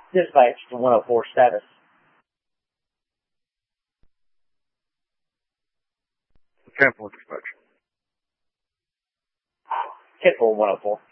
Dispatch to 104 status. Cancel dispatch. Pitbull 104.